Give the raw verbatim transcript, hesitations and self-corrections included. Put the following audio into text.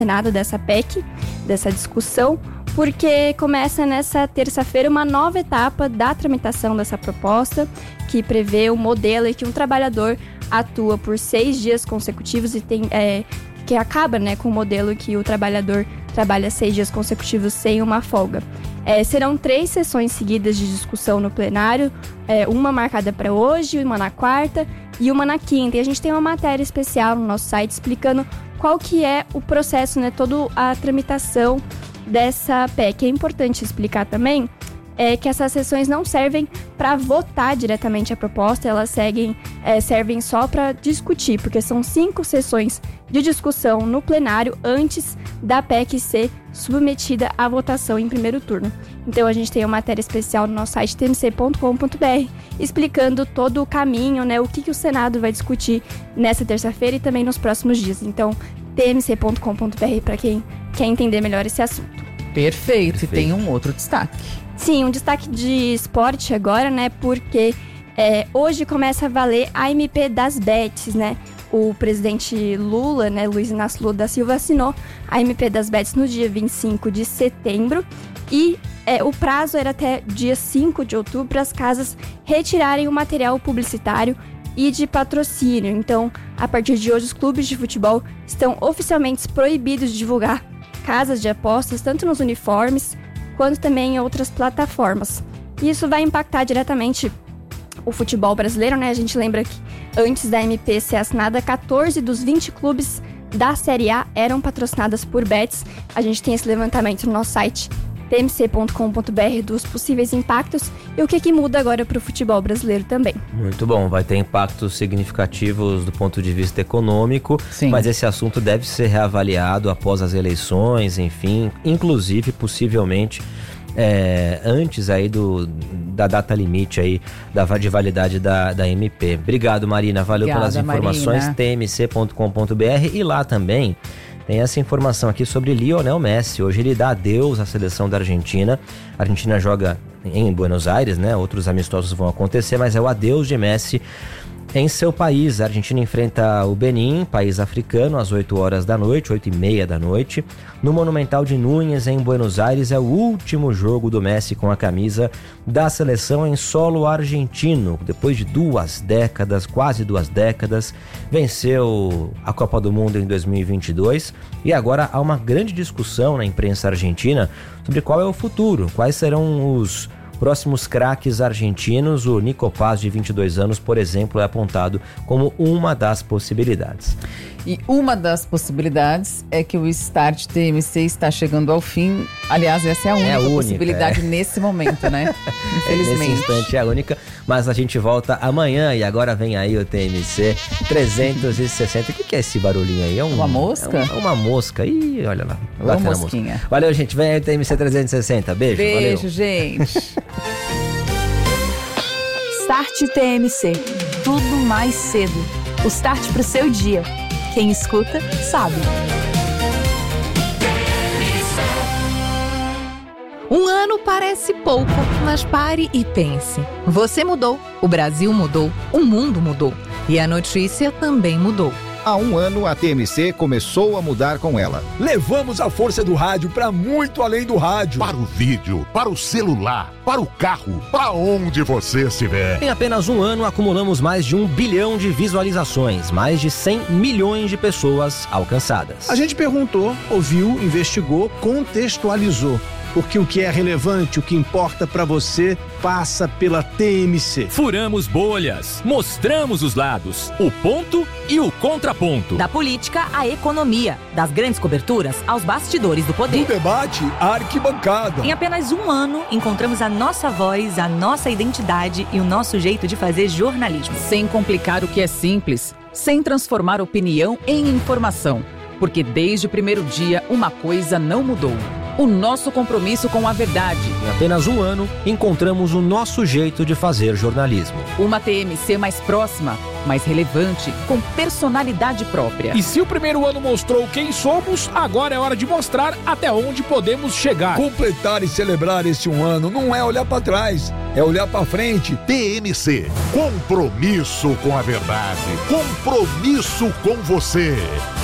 Senado dessa P E C, dessa discussão, porque começa nessa terça-feira uma nova etapa da tramitação dessa proposta, que prevê o modelo em que um trabalhador atua por seis dias consecutivos e tem, é, que acaba, né, com o modelo que o trabalhador trabalha seis dias consecutivos sem uma folga. É, serão três sessões seguidas de discussão no plenário, é, uma marcada para hoje, uma na quarta e uma na quinta. E a gente tem uma matéria especial no nosso site explicando qual que é o processo, né, toda a tramitação dessa P E C. É importante explicar também é, que essas sessões não servem para votar diretamente a proposta, elas seguem, é, servem só para discutir, porque são cinco sessões de discussão no plenário antes da P E C ser submetida à votação em primeiro turno. Então a gente tem uma matéria especial no nosso site t m c ponto com ponto b r explicando todo o caminho, né, o que, que o Senado vai discutir nessa terça-feira e também nos próximos dias. Então t m c ponto com ponto b r para quem quer entender melhor esse assunto. Perfeito. Perfeito. E tem um outro destaque. Sim, um destaque de esporte agora, né? Porque é, hoje começa a valer a M P das bets, né? O presidente Lula, né, Luiz Inácio Lula da Silva, assinou a M P das bets no dia vinte e cinco de setembro e é, o prazo era até dia cinco de outubro para as casas retirarem o material publicitário e de patrocínio. Então, a partir de hoje, os clubes de futebol estão oficialmente proibidos de divulgar casas de apostas, tanto nos uniformes quanto também em outras plataformas. E isso vai impactar diretamente o futebol brasileiro, né? A gente lembra que antes da M P ser assinada, catorze dos vinte clubes da Série A eram patrocinadas por bets. A gente tem esse levantamento no nosso site t m c ponto com ponto b r dos possíveis impactos e o que, que muda agora para o futebol brasileiro também. Muito bom, vai ter impactos significativos do ponto de vista econômico, Sim. Mas esse assunto deve ser reavaliado após as eleições, enfim, inclusive, possivelmente, é, antes aí do, da data limite aí da, de validade da, da M P. Obrigado, Marina, valeu Obrigada, pelas informações, Marina. t m c ponto com ponto b r e lá também tem essa informação aqui sobre Lionel Messi. Hoje ele dá adeus à seleção da Argentina. A Argentina joga em Buenos Aires, né? Outros amistosos vão acontecer, mas é o adeus de Messi em seu país. A Argentina enfrenta o Benin, país africano, às oito horas da noite, oito e meia da noite. No Monumental de Núñez, em Buenos Aires, é o último jogo do Messi com a camisa da seleção em solo argentino. Depois de duas décadas, quase duas décadas, venceu a Copa do Mundo em dois mil e vinte e dois e agora há uma grande discussão na imprensa argentina sobre qual é o futuro, quais serão os próximos craques argentinos. O Nico Paz, de vinte e dois anos, por exemplo, é apontado como uma das possibilidades. E uma das possibilidades é que o Start T M C está chegando ao fim. Aliás, essa é a única, é a única possibilidade é. nesse momento, né? Infelizmente. Nesse instante é a única, mas a gente volta amanhã e agora vem aí o T M C trezentos e sessenta. O que, que é esse barulhinho aí? É um, uma mosca? É um, uma mosca. Ih, olha lá. Uma mosquinha. Mosca. Valeu, gente. Vem aí o T M C trezentos e sessenta. Beijo, Beijo, valeu. gente. Start T M C. Tudo mais cedo. O start pro seu dia. Quem escuta, sabe. Um ano parece pouco, mas pare e pense. Você mudou, o Brasil mudou, o mundo mudou. E a notícia também mudou. Há um ano, a T M C começou a mudar com ela. Levamos a força do rádio para muito além do rádio. Para o vídeo, para o celular, para o carro, para onde você estiver. Em apenas um ano, acumulamos mais de um bilhão de visualizações, mais de cem milhões de pessoas alcançadas. A gente perguntou, ouviu, investigou, contextualizou. Porque o que é relevante, o que importa para você, passa pela T M C. Furamos bolhas, mostramos os lados, o ponto e o contraponto. Da política à economia, das grandes coberturas aos bastidores do poder. Do debate à arquibancada. Em apenas um ano, encontramos a nossa voz, a nossa identidade e o nosso jeito de fazer jornalismo. Sem complicar o que é simples, sem transformar opinião em informação. Porque desde o primeiro dia, uma coisa não mudou. O nosso compromisso com a verdade. Em apenas um ano, encontramos o nosso jeito de fazer jornalismo. Uma T M C mais próxima, mais relevante, com personalidade própria. E se o primeiro ano mostrou quem somos, agora é hora de mostrar até onde podemos chegar. Completar e celebrar esse um ano não é olhar para trás, é olhar para frente. T M C, compromisso com a verdade, compromisso com você.